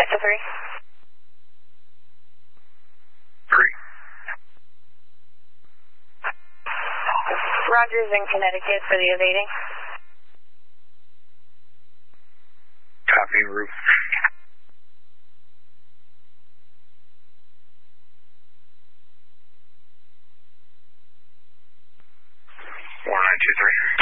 Delta 3. 3. Rogers in Connecticut for the evading. Copy en route. 1923.